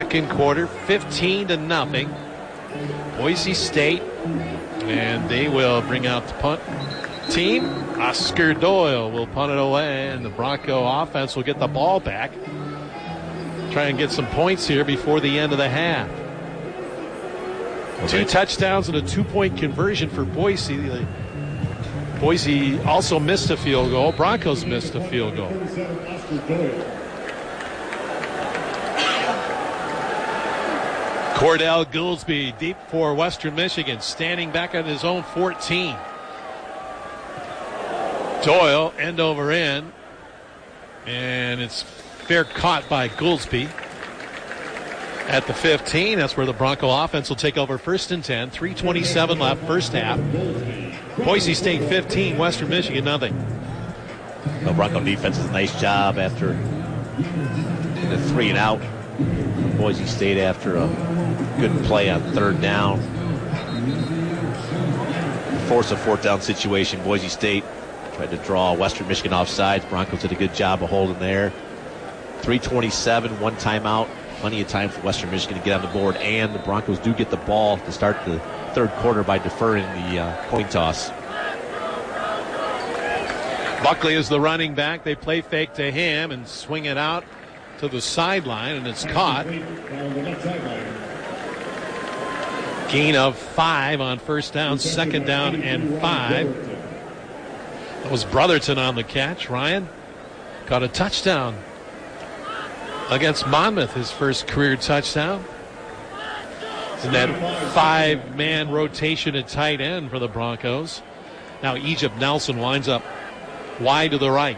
Second quarter, 15-0. Boise State, and they will bring out the punt team. Oscar Doyle will punt it away, and the Bronco offense will get the ball back. Try and get some points here before the end of the half. 2 touchdowns and a 2-point conversion for Boise. Boise also missed a field goal. Broncos missed a field goal. Cordell Goolsby deep for Western Michigan, standing back at his own 14. Doyle end over end, and it's fair caught by Goolsby at the 15. That's where the Bronco offense will take over first and 10. 3:27 left, first half. Boise State 15, Western Michigan nothing. The Bronco defense does a nice job after the 3 and out. Boise State after a good play on third down. Force a fourth down situation. Boise State tried to draw Western Michigan off sides. Broncos did a good job of holding there. 3:27, 1 timeout. Plenty of time for Western Michigan to get on the board, and the Broncos do get the ball to start the third quarter by deferring the coin toss. Buckley is the running back. They play fake to him and swing it out to the sideline, and it's caught. Gain of 5 on first down, second down and 5. That was Brotherton on the catch. Ryan caught a touchdown against Monmouth, his first career touchdown. And that 5-man rotation at tight end for the Broncos. Now Egypt Nelson winds up wide to the right.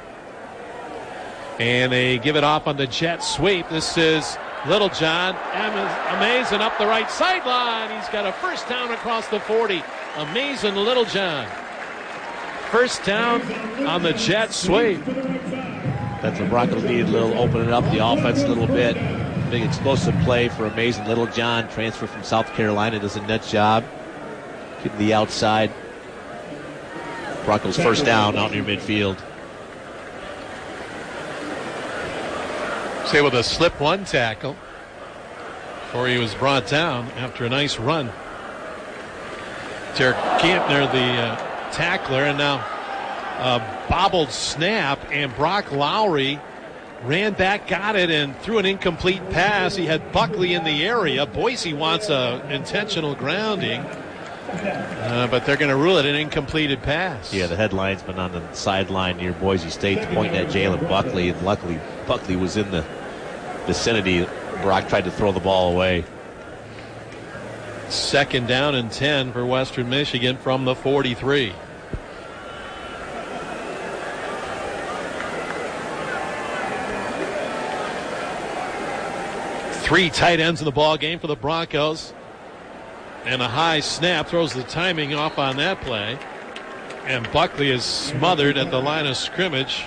And they give it off on the jet sweep. This is Littlejohn. Amazing up the right sideline. He's got a first down across the 40. Amazing Littlejohn. First down on the jet sweep. That's the Broncos needed a little opening up the offense a little bit. Big explosive play for Amazing Littlejohn. Transfer from South Carolina, does a net job. Getting the outside. Broncos first down out near midfield. Say with a slip 1 tackle before he was brought down after a nice run. Derek Kampner, the tackler, and now bobbled snap, and Brock Lowry ran back, got it, and threw an incomplete pass. He had Buckley in the area. Boise wants a intentional grounding, but they're going to rule it an incompleted pass. Yeah, the headlinesman on the sideline near Boise State pointing at Jalen Buckley, and luckily Buckley was in the vicinity. Brock tried to throw the ball away. Second down and 10 for Western Michigan from the 43. Three tight ends in the ball game for the Broncos. And a high snap throws the timing off on that play. And Buckley is smothered at the line of scrimmage.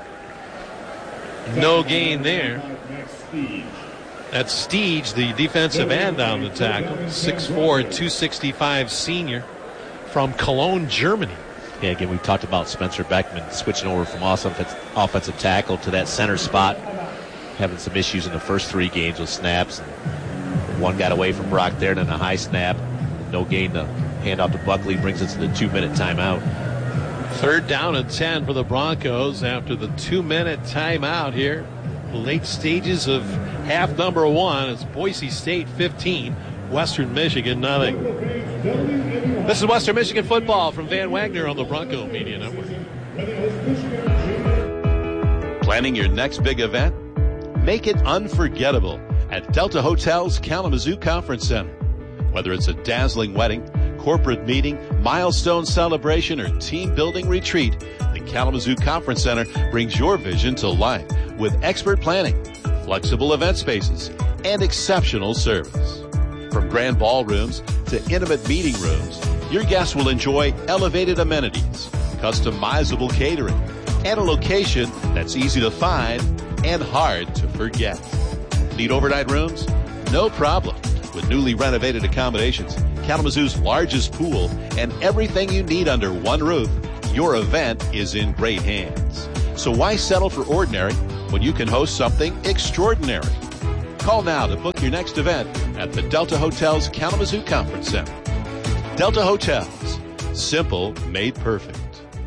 No gain there. That's Steege, the defensive end on the tackle. 6'4", 265 senior from Cologne, Germany. Yeah, again, we talked about Spencer Beckman switching over from offensive tackle to that center spot. Having some issues in the first 3 games with snaps. One got away from Brock there, then a high snap. No gain to hand off to Buckley. Brings us to the 2-minute timeout. Third down and 10 for the Broncos after the 2-minute timeout here. Late stages of half number 1. It's Boise State 15, Western Michigan nothing. This is Western Michigan football from Van Wagner on the Bronco Media Network. Planning your next big event? Make it unforgettable at Delta Hotels Kalamazoo Conference Center. Whether it's a dazzling wedding, corporate meeting, milestone celebration, or team building retreat, the Kalamazoo Conference Center brings your vision to life with expert planning, flexible event spaces, and exceptional service. From grand ballrooms to intimate meeting rooms, your guests will enjoy elevated amenities, customizable catering, and a location that's easy to find and hard to forget. Need overnight rooms? No problem. With newly renovated accommodations, Kalamazoo's largest pool, and everything you need under one roof, your event is in great hands. So why settle for ordinary when you can host something extraordinary? Call now to book your next event at the Delta Hotels Kalamazoo Conference Center. Delta Hotels. Simple made perfect.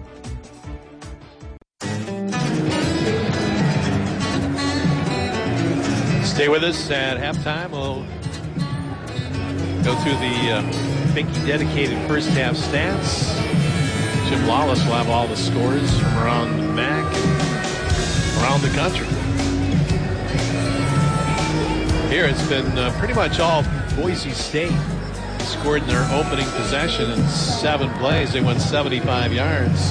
Stay with us at halftime. We'll go through the Finke dedicated first half stats. Jim Lawless will have all the scores from around the MAC and around the country. Here it's been pretty much all Boise State. Scored in their opening possession in 7 plays. They went 75 yards.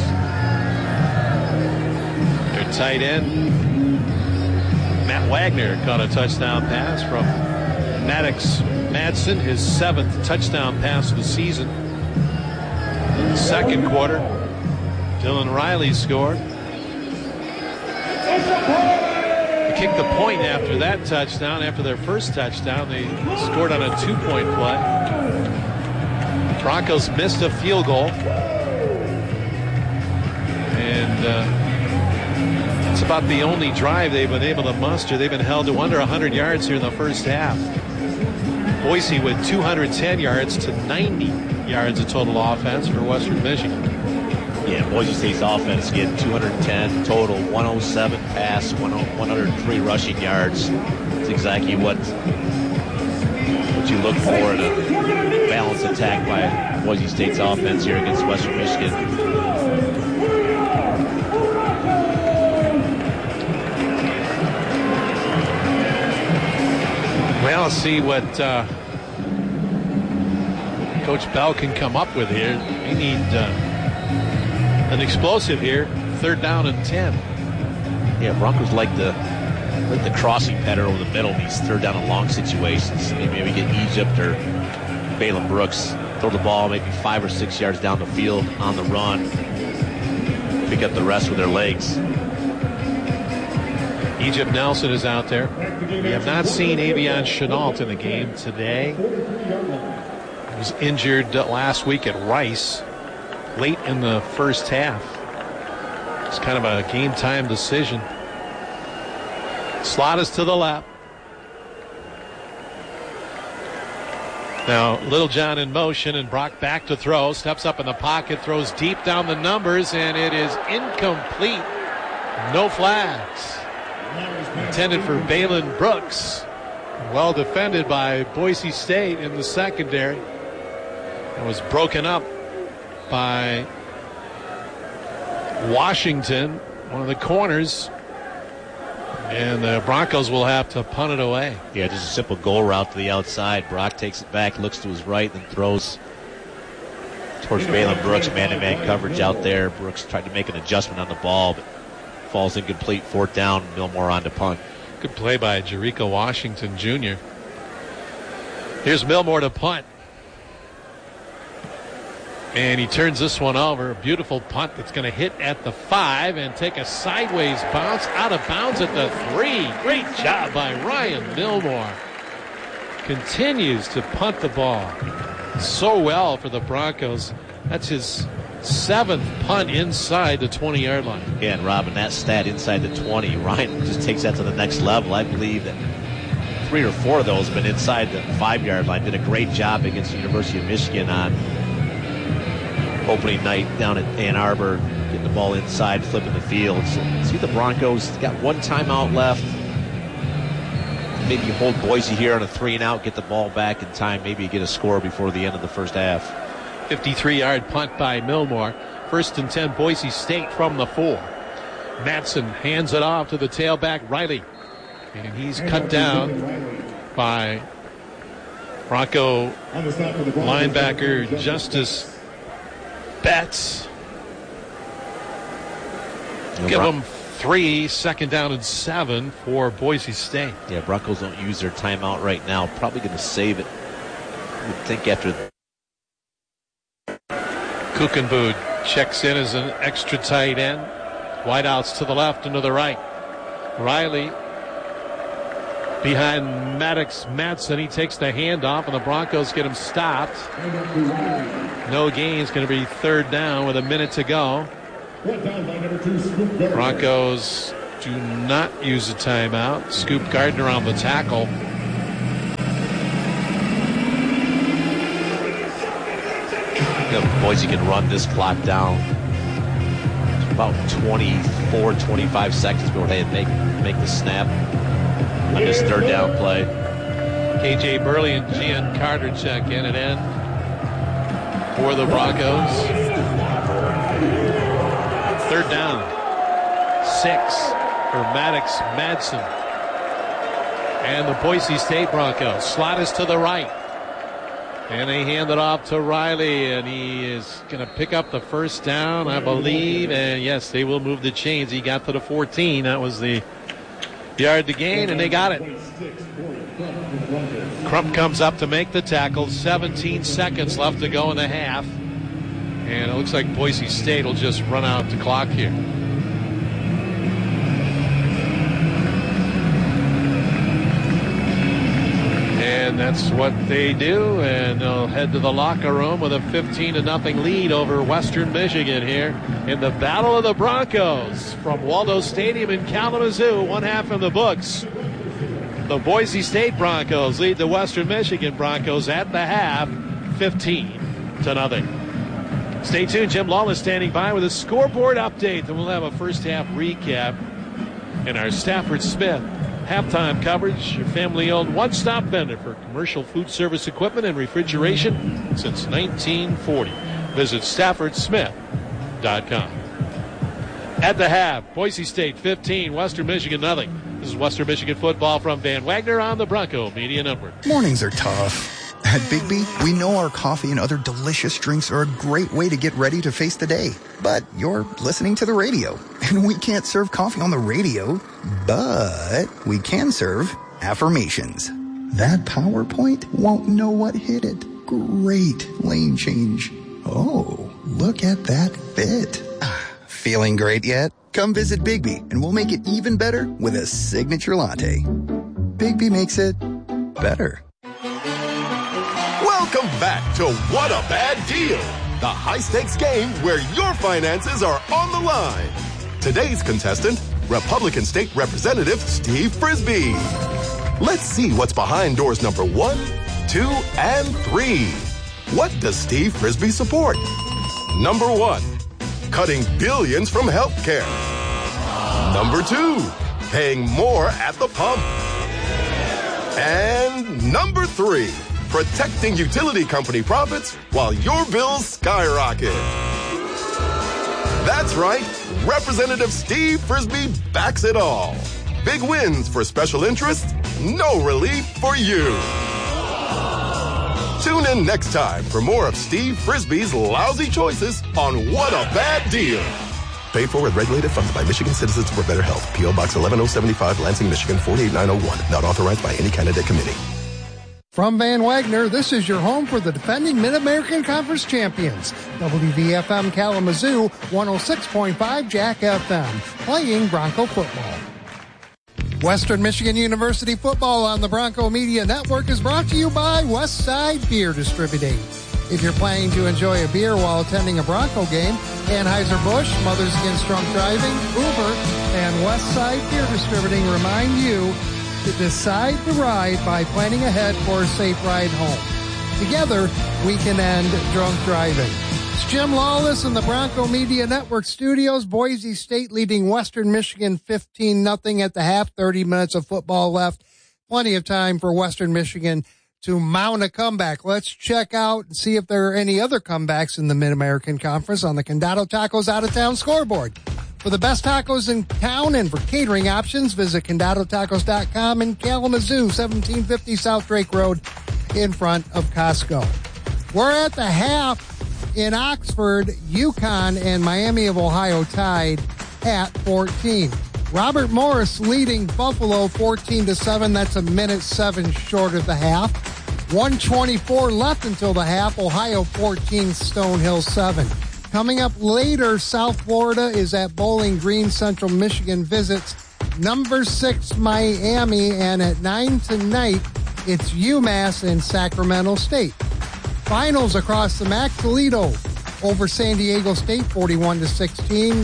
Their tight end, Matt Wagner, caught a touchdown pass from Maddox Madsen, his 7th touchdown pass of the season. In the second quarter, Dylan Riley scored. They kicked the point after that touchdown. After their first touchdown, they scored on a 2-point play. Broncos missed a field goal. And it's about the only drive they've been able to muster. They've been held to under 100 yards here in the first half. Boise with 210 yards to 90 yards of total offense for Western Michigan. Yeah, Boise State's offense getting 210 total, 107 pass, 103 rushing yards. It's exactly what you look for in a balanced attack by Boise State's offense here against Western Michigan. Well, let's see what Coach Bell can come up with here. We need an explosive here. 3rd down and 10. Yeah, Broncos like the crossing pattern over the middle in these 3rd down and long situations. Maybe get Egypt or Balen Brooks, throw the ball maybe 5 or 6 yards down the field on the run, pick up the rest with their legs. Egypt Nelson is out there. We have not seen Avion Chenault in the game today. He was injured last week at Rice late in the first half. It's kind of a game time decision. Slot is to the left. Now Littlejohn in motion, and Brock back to throw. Steps up in the pocket, throws deep down the numbers, and it is incomplete. No flags. Intended for Balen Brooks. Well defended by Boise State in the secondary. It was broken up by Washington, one of the corners. And the Broncos will have to punt it away. Yeah, just a simple goal route to the outside. Brock takes it back, looks to his right, and throws towards Balen Brooks. Man-to-man coverage out there. Brooks tried to make an adjustment on the ball, but falls incomplete. 4th down. Milmore on to punt. Good play by Jericho Washington Jr. Here's Milmore to punt. And he turns this one over. A beautiful punt that's going to hit at the 5 and take a sideways bounce out of bounds at the 3. Great job by Ryan Milmore. Continues to punt the ball so well for the Broncos. That's his 7th punt inside the 20-yard line. Yeah, and Robin, that stat inside the 20, Ryan just takes that to the next level. I believe that 3 or 4 of those have been inside the 5-yard line. Did a great job against the University of Michigan on opening night down at Ann Arbor, getting the ball inside, flipping the field. So see the Broncos got 1 timeout left. Maybe hold Boise here on a 3-and-out, get the ball back in time, maybe get a score before the end of the first half. 53-yard punt by Milmore. 1st and 10, Boise State from the 4. Madsen hands it off to the tailback, Riley. And he's cut down by Bronco linebacker Justice Betts. Give them 3, 2nd down and 7 for Boise State. Yeah, Broncos don't use their timeout right now. Probably going to save it. I would think after. Kuchenbud checks in as an extra tight end. Wideouts to the left and to the right. Riley behind Maddox Madsen. He takes the handoff, and the Broncos get him stopped. No gain. It's going to be 3rd down with a minute to go. Broncos do not use a timeout. Scoop Gardner on the tackle. Boise can run this clock down. About 24, 25 seconds before they make the snap on this third down play. KJ Burley and Gian Carter check in at end for the Broncos. Third down. 6 for Maddox Madsen. And the Boise State Broncos. Slot is to the right. And they hand it off to Riley, and he is going to pick up the first down, I believe. And yes, they will move the chains. He got to the 14. That was the yard to gain, and they got it. Crump comes up to make the tackle. 17 seconds left to go in the half. And it looks like Boise State will just run out the clock here. And that's what they do, and they'll head to the locker room with a 15-0 lead over Western Michigan here in the Battle of the Broncos from Waldo Stadium in Kalamazoo. One half in the books. The Boise State Broncos lead the Western Michigan Broncos at the half, 15-0. Stay tuned. Jim Lawless standing by with a scoreboard update. Then we'll have a first half recap in our Stafford Smith halftime coverage. Your family-owned one-stop vendor for commercial food service equipment and refrigeration since 1940. Visit StaffordSmith.com. At the half, Boise State 15, Western Michigan 0. This is Western Michigan football from Van Wagner on the Bronco Media Network. Mornings are tough. At Bigby, we know our coffee and other delicious drinks are a great way to get ready to face the day. But you're listening to the radio, and we can't serve coffee on the radio, but we can serve affirmations. That PowerPoint won't know what hit it. Great lane change. Oh, look at that fit. Feeling great yet? Come visit Bigby, and we'll make it even better with a signature latte. Bigby makes it better. Welcome back to What a Bad Deal, the high-stakes game where your finances are on the line. Today's contestant, Republican State Representative Steve Frisbee. Let's see what's behind doors number 1, 2, and 3. What does Steve Frisbee support? Number 1, cutting billions from healthcare. Number 2, paying more at the pump. And number 3, protecting utility company profits while your bills skyrocket. That's right. Representative Steve Frisbee backs it all. Big wins for special interests, no relief for you. Tune in next time for more of Steve Frisbee's lousy choices on What a Bad Deal. Paid for with regulated funds by Michigan Citizens for Better Health. P.O. Box 11075, Lansing, Michigan 48901. Not authorized by any candidate committee. From Van Wagner, this is your home for the defending Mid-American Conference champions. WVFM Kalamazoo, 106.5 Jack FM, playing Bronco football. Western Michigan University football on the Bronco Media Network is brought to you by Westside Beer Distributing. If you're planning to enjoy a beer while attending a Bronco game, Anheuser-Busch, Mothers Against Drunk Driving, Uber, and Westside Beer Distributing remind you to decide the ride by planning ahead for a safe ride home. Together, we can end drunk driving. It's Jim Lawless in the Bronco Media Network studios. Boise State leading Western Michigan 15-0 at the half. 30 minutes of football left. Plenty of time for Western Michigan to mount a comeback. Let's check out and see if there are any other comebacks in the Mid-American Conference on the Condado Tacos Out-of-Town scoreboard. For the best tacos in town and for catering options, visit CondadoTacos.com in Kalamazoo, 1750 South Drake Road in front of Costco. We're at the half in Oxford. UConn and Miami of Ohio tied at 14. Robert Morris leading Buffalo 14-7. That's a minute 7 short of the half. 1:24 left until the half. Ohio 14, Stonehill 7. Coming up later, South Florida is at Bowling Green. Central Michigan visits number 6 Miami, and at 9 tonight, it's UMass and Sacramento State. Finals across the MAC: Toledo over San Diego State 41-16,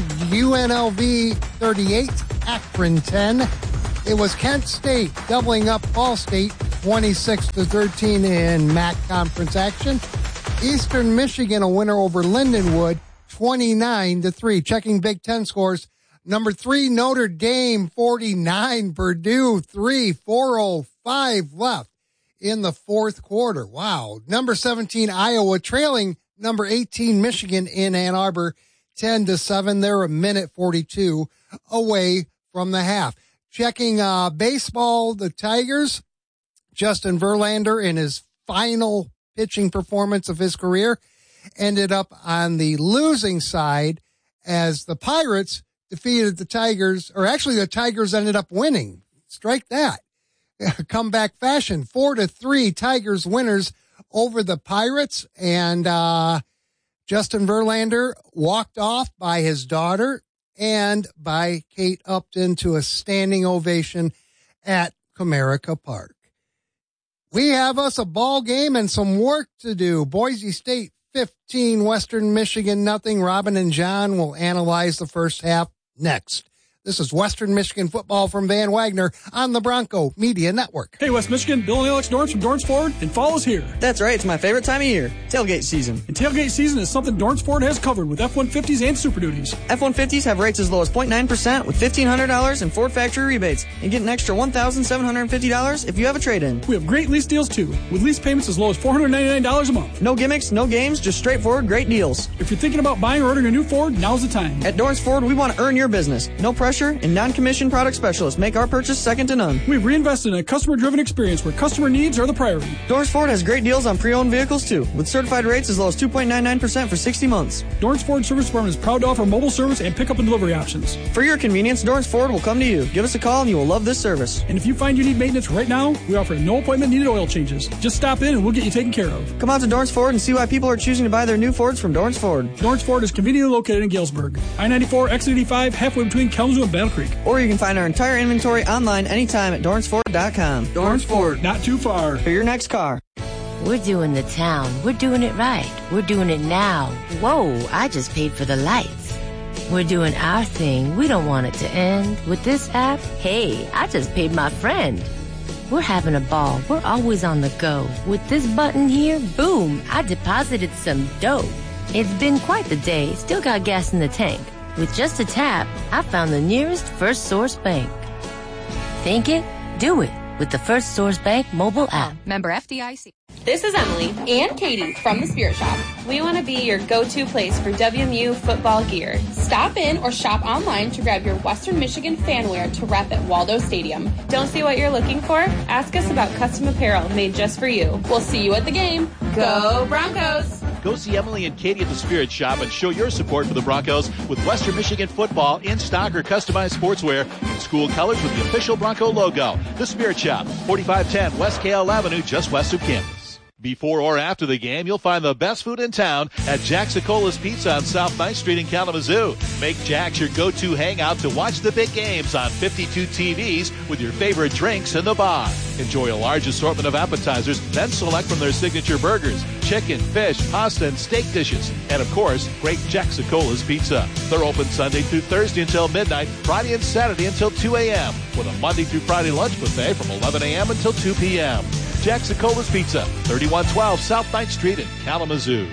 UNLV 38, Akron 10. It was Kent State doubling up Ball State 26-13 in MAC conference action. Eastern Michigan a winner over Lindenwood, 29-3. Checking Big Ten scores. Number 3, Notre Dame, 49. Purdue, 3. 4:05 left in the fourth quarter. Wow. Number 17, Iowa, trailing number 18, Michigan in Ann Arbor, 10-7. They're a minute 42 away from the half. Checking baseball, the Tigers, Justin Verlander in his final pitching performance of his career ended up on the losing side as the Pirates defeated the Tigers, or actually the Tigers ended up winning. Strike that. Comeback fashion, 4-3 Tigers winners over the Pirates. And Justin Verlander walked off by his daughter and by Kate Upton to a standing ovation at Comerica Park. We have us a ball game and some work to do. Boise State 15, Western Michigan nothing. Robin and John will analyze the first half next. This is Western Michigan football from Van Wagner on the Bronco Media Network. Hey, West Michigan, Bill and Alex Dorrance from Dorrance Ford, and fall is here. That's right, it's my favorite time of year, tailgate season. And tailgate season is something Dorrance Ford has covered with F-150s and Super Duties. F-150s have rates as low as 0.9% with $1,500 in Ford factory rebates, and get an extra $1,750 if you have a trade-in. We have great lease deals too, with lease payments as low as $499 a month. No gimmicks, no games, just straightforward great deals. If you're thinking about buying or ordering a new Ford, now's the time. At Dorrance Ford, we want to earn your business. No pressure, and non-commissioned product specialists make our purchase second to none. We've reinvested in a customer-driven experience where customer needs are the priority. Dorrance Ford has great deals on pre-owned vehicles too, with certified rates as low as 2.99% for 60 months. Dorrance Ford Service Department is proud to offer mobile service and pickup and delivery options. For your convenience, Dorrance Ford will come to you. Give us a call and you will love this service. And if you find you need maintenance right now, we offer no appointment needed oil changes. Just stop in and we'll get you taken care of. Come out to Dorrance Ford and see why people are choosing to buy their new Fords from Dorrance Ford. Dorrance Ford is conveniently located in Galesburg. I-94, exit 85, halfway between Kalamazoo and Battle Creek. Or you can find our entire inventory online anytime at DorranceFord.com. Dorrance Ford, not too far. For your next car. We're doing the town. We're doing it right. We're doing it now. Whoa, I just paid for the lights. We're doing our thing. We don't want it to end. With this app, hey, I just paid my friend. We're having a ball. We're always on the go. With this button here, boom, I deposited some dough. It's been quite the day. Still got gas in the tank. With just a tap, I found the nearest First Source Bank. Think it, do it with the First Source Bank mobile app. Member FDIC. This is Emily and Katie from the Spirit Shop. We want to be your go-to place for WMU football gear. Stop in or shop online to grab your Western Michigan fan wear to rep at Waldo Stadium. Don't see what you're looking for? Ask us about custom apparel made just for you. We'll see you at the game. Go Broncos! Go see Emily and Katie at the Spirit Shop and show your support for the Broncos with Western Michigan football in stock or customized sportswear in school colors with the official Bronco logo. The Spirit Shop, 4510 West KL Avenue, just west of campus. Before or after the game, you'll find the best food in town at Jack's Cola's Pizza on South 9th Street in Kalamazoo. Make Jack's your go-to hangout to watch the big games on 52 TVs with your favorite drinks in the bar. Enjoy a large assortment of appetizers, then select from their signature burgers, chicken, fish, pasta, and steak dishes. And of course, great Jack's Cola's Pizza. They're open Sunday through Thursday until midnight, Friday and Saturday until 2 a.m. with a Monday through Friday lunch buffet from 11 a.m. until 2 p.m. Jack's Cola's Pizza, 3112 South 9th Street in Kalamazoo.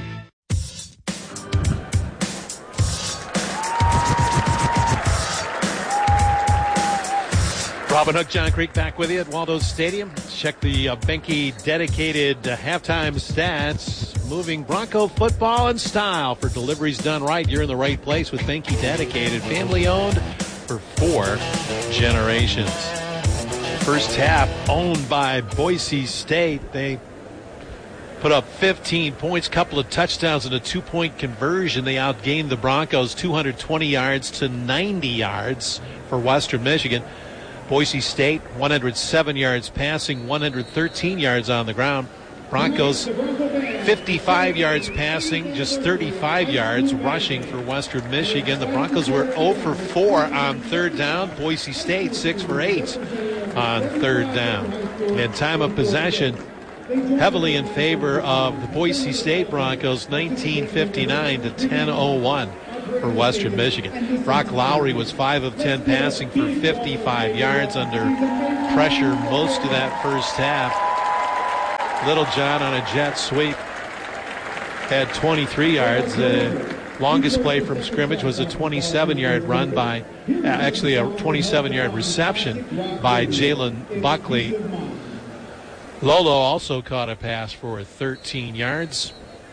Robin Hook, John Creek back with you at Waldo Stadium. Check the Benke dedicated halftime stats. Moving Bronco football in style. For deliveries done right, you're in the right place with Benke dedicated. Family owned for 4 generations. First half owned by Boise State. They put up 15 points, couple of touchdowns, and a 2-point conversion. They outgained the Broncos 220 yards to 90 yards for Western Michigan. Boise State, 107 yards passing, 113 yards on the ground. Broncos, 55 yards passing, just 35 yards rushing for Western Michigan. The Broncos were 0 for 4 on third down. Boise State, 6 for 8 on third down. And time of possession heavily in favor of the Boise State Broncos, 19:59 to 10:01 for Western Michigan. Brock Lowry was 5 of 10 passing for 55 yards under pressure most of that first half. Little John on a jet sweep had 23 yards. The longest play from scrimmage was a 27-yard run by, actually a 27-yard reception by Jalen Buckley. Lolo also caught a pass for 13 yards.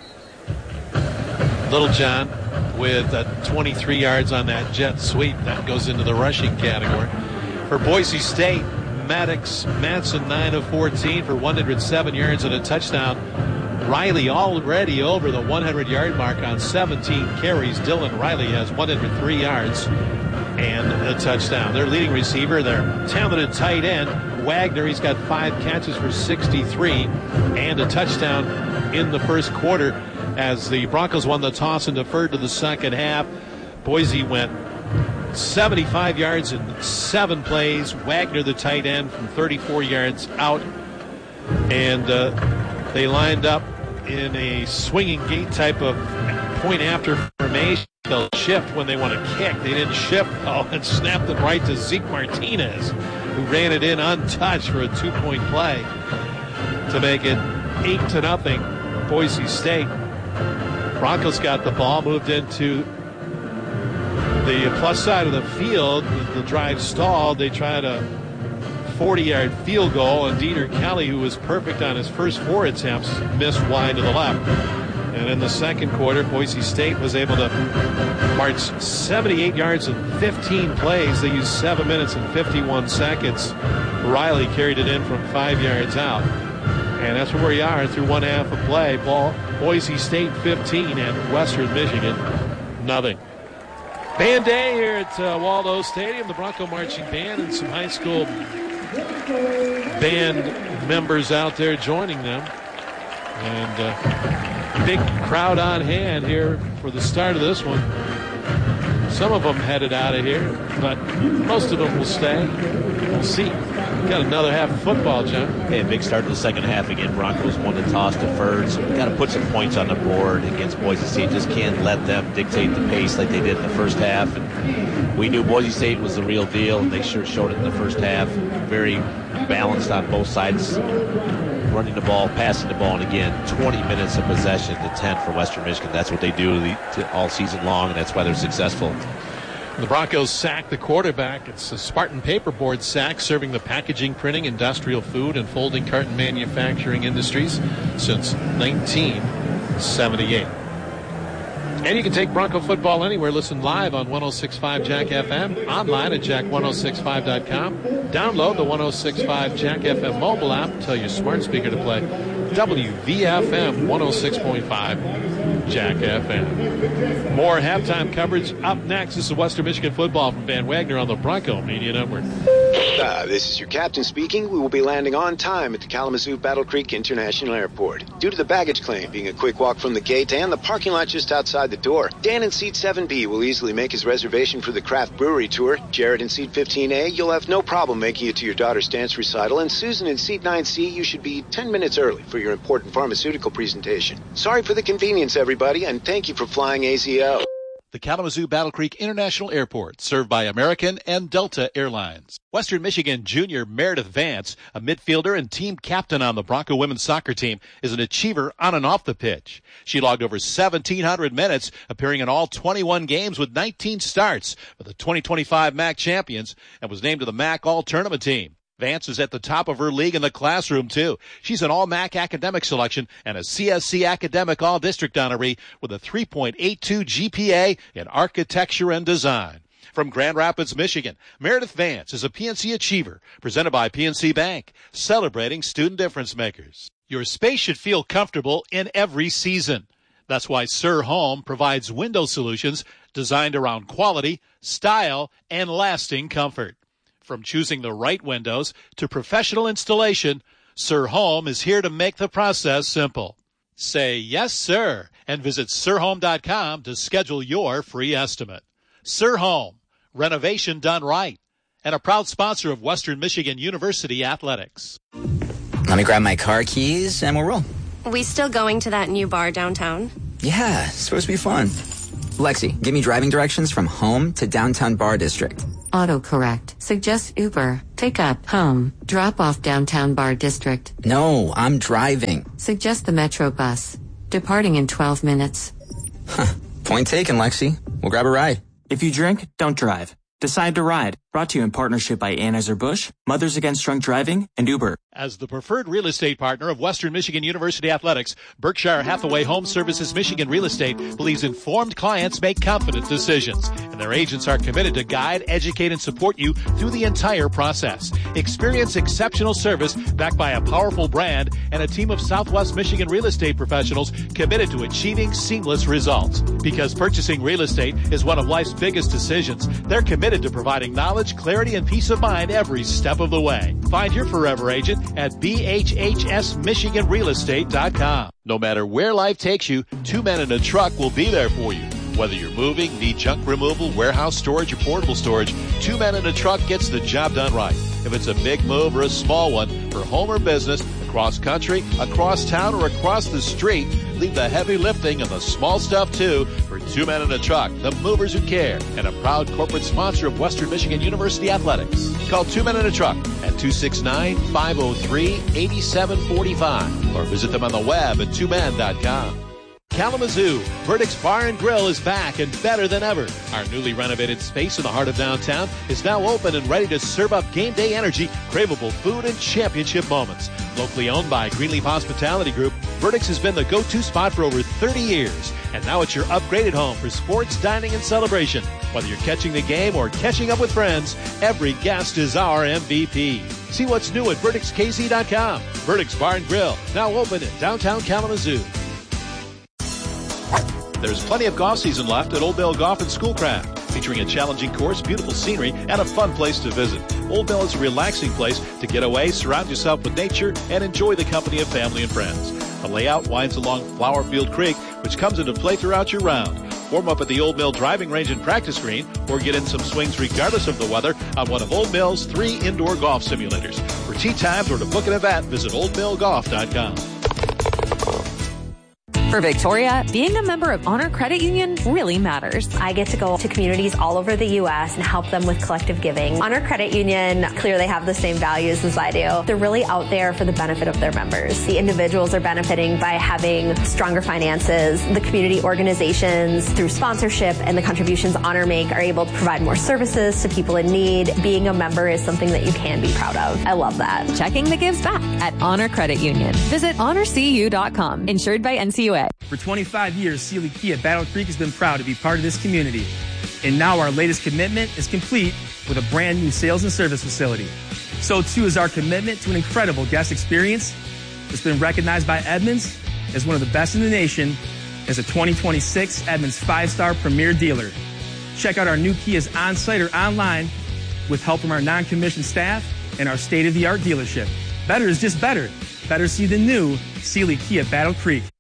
Littlejohn with 23 yards on that jet sweep. That goes into the rushing category. For Boise State, Maddox Manson 9 of 14 for 107 yards and a touchdown. Riley already over the 100-yard mark on 17 carries. Dylan Riley has 103 yards and a touchdown. Their leading receiver, their talented tight end, Wagner, he's got 5 catches for 63 and a touchdown in the first quarter as the Broncos won the toss and deferred to the second half. Boise went 75 yards in 7 plays. Wagner, the tight end, from 34 yards out. And they lined up in a swinging gate type of point after formation. They'll shift when they want to kick. They didn't shift, though, and snapped it right to Zeke Martinez, who ran it in untouched for a 2-point play to make it 8-0 Boise State. Broncos got the ball, moved into the plus side of the field. The drive stalled. They tried a 40-yard field goal, and Dieter Kelly, who was perfect on his first 4 attempts, missed wide to the left. And in the second quarter, Boise State was able to march 78 yards in 15 plays. They used 7 minutes and 51 seconds. Riley carried it in from 5 yards out. And that's where we are through one half of play. Boise State 15 and Western Michigan nothing. Band day here at Waldo Stadium. The Bronco Marching Band and some high school band members out there joining them. And big crowd on hand here for the start of this one. Some of them headed out of here, but most of them will stay. We'll see. Got another half of football, John. Hey, a big start to the second half again. Broncos won the toss, deferred. So we got to put some points on the board against Boise State. Just can't let them dictate the pace like they did in the first half. And we knew Boise State was the real deal, and they sure showed it in the first half. Very balanced on both sides, running the ball, passing the ball, and again, 20 minutes of possession to 10 for Western Michigan. That's what they do all season long, and that's why they're successful. The Broncos sacked the quarterback. It's a Spartan paperboard sack serving the packaging, printing, industrial food, and folding carton manufacturing industries since 1978. And you can take Bronco football anywhere. Listen live on 106.5 Jack FM, online at jack1065.com. Download the 106.5 Jack FM mobile app. Tell your smart speaker to play WVFM 106.5 Jack FM. More halftime coverage up next. This is Western Michigan football from Van Wagner on the Bronco Media Network. This is your captain speaking. We will be landing on time at the Kalamazoo Battle Creek International Airport. Due to the baggage claim being a quick walk from the gate and the parking lot just outside the door, Dan in seat 7B will easily make his reservation for the craft brewery tour. Jared in seat 15A, you'll have no problem making it to your daughter's dance recital. And Susan in seat 9C, you should be 10 minutes early for your important pharmaceutical presentation. Sorry for the convenience, everybody, and thank you for flying AZL. The Kalamazoo Battle Creek International Airport, served by American and Delta Airlines. Western Michigan junior Meredith Vance, a midfielder and team captain on the Bronco women's soccer team, is an achiever on and off the pitch. She logged over 1,700 minutes, appearing in all 21 games with 19 starts for the 2025 MAC champions, and was named to the MAC All-Tournament team. Vance is at the top of her league in the classroom, too. She's an All-MAC academic selection and a CSC Academic All-District honoree with a 3.82 GPA in architecture and design. From Grand Rapids, Michigan, Meredith Vance is a PNC Achiever, presented by PNC Bank, celebrating student difference makers. Your space should feel comfortable in every season. That's why Sir Home provides window solutions designed around quality, style, and lasting comfort. From choosing the right windows to professional installation, Sir Home is here to make the process simple. Say yes, sir, and visit sirhome.com to schedule your free estimate. Sir Home, renovation done right, and a proud sponsor of Western Michigan University Athletics. Let me grab my car keys and we'll roll. We still going to that new bar downtown? Yeah, it's supposed to be fun. Lexi, give me driving directions from home to downtown Bar District. Autocorrect. Suggest Uber. Pick up. Home. Drop off downtown Bar District. No, I'm driving. Suggest the Metro bus. Departing in 12 minutes. Point taken, Lexi. We'll grab a ride. If you drink, don't drive. Decide to ride. Brought to you in partnership by Anheuser-Busch, Mothers Against Drunk Driving, and Uber. As the preferred real estate partner of Western Michigan University Athletics, Berkshire Hathaway Home Services Michigan Real Estate believes informed clients make confident decisions, and their agents are committed to guide, educate, and support you through the entire process. Experience exceptional service backed by a powerful brand and a team of Southwest Michigan real estate professionals committed to achieving seamless results. Because purchasing real estate is one of life's biggest decisions, they're committed to providing knowledge, clarity, and peace of mind every step of the way. Find your forever agent at bhhsmichiganrealestate.com. No matter where life takes you, Two Men in a Truck will be there for you. Whether you're moving, need junk removal, warehouse storage, or portable storage, Two Men in a Truck gets the job done right. If it's a big move or a small one, for home or business, across country, across town, or across the street, leave the heavy lifting and the small stuff too for Two Men in a Truck, the movers who care, and a proud corporate sponsor of Western Michigan University Athletics. Call Two Men in a Truck at 269-503-8745 or visit them on the web at twomen.com. Kalamazoo, Verdict's Bar and Grill is back and better than ever. Our newly renovated space in the heart of downtown is now open and ready to serve up game day energy, craveable food, and championship moments. Locally owned by Greenleaf Hospitality Group, Verdict's has been the go-to spot for over 30 years. And now it's your upgraded home for sports, dining, and celebration. Whether you're catching the game or catching up with friends, every guest is our MVP. See what's new at VerdictsKC.com. Verdict's Bar and Grill, now open in downtown Kalamazoo. There's plenty of golf season left at Old Mill Golf and Schoolcraft, featuring a challenging course, beautiful scenery, and a fun place to visit. Old Mill is a relaxing place to get away, surround yourself with nature, and enjoy the company of family and friends. The layout winds along Flowerfield Creek, which comes into play throughout your round. Warm up at the Old Mill driving range and practice green, or get in some swings regardless of the weather on one of Old Mill's 3 indoor golf simulators. For tee times or to book an event, visit oldmillgolf.com. For Victoria, being a member of Honor Credit Union really matters. I get to go to communities all over the U.S. and help them with collective giving. Honor Credit Union clearly have the same values as I do. They're really out there for the benefit of their members. The individuals are benefiting by having stronger finances. The community organizations, through sponsorship and the contributions Honor make, are able to provide more services to people in need. Being a member is something that you can be proud of. I love that. Checking the gives back at Honor Credit Union. Visit honorcu.com. Insured by NCUA. For 25 years, Sealy Kia Battle Creek has been proud to be part of this community. And now our latest commitment is complete with a brand new sales and service facility. So too is our commitment to an incredible guest experience that's been recognized by Edmunds as one of the best in the nation as a 2026 Edmunds 5-star premier dealer. Check out our new Kias on-site or online with help from our non-commissioned staff and our state-of-the-art dealership. Better is just better. Better see the new Sealy Kia Battle Creek.